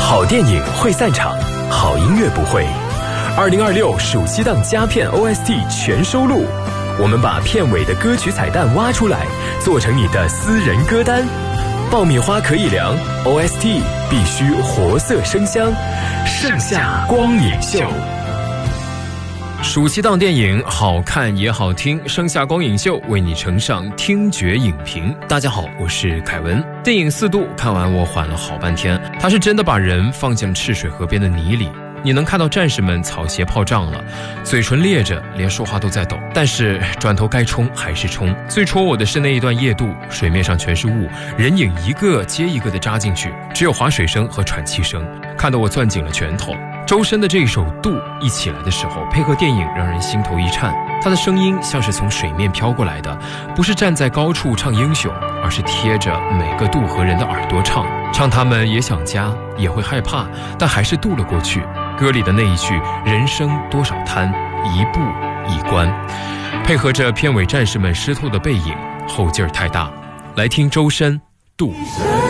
好电影会散场，好音乐不会。2026暑期档佳片 OST 全收录，我们把片尾的歌曲彩蛋挖出来，做成你的私人歌单。爆米花可以凉 ，OST 必须活色生香。盛夏光影秀。暑期档电影好看也好听，盛夏光影秀为你呈上听觉影评。大家好，我是凯文。电影4度看完我缓了好半天，他是真的把人放进了赤水河边的泥里。你能看到战士们草鞋泡胀了，嘴唇裂着，连说话都在抖，但是转头该冲还是冲。最戳我的是那一段夜渡，水面上全是雾，人影一个接一个的扎进去，只有划水声和喘气声，看得我攥紧了拳头。周深的这一首《渡》一起来的时候，配合电影让人心头一颤，他的声音像是从水面飘过来的，不是站在高处唱英雄，而是贴着每个渡河人的耳朵唱他们也想家，也会害怕，但还是渡了过去。歌里的那一句人生多少滩，一步一关，配合着片尾战士们湿透的背影，后劲儿太大。来听周深《渡》。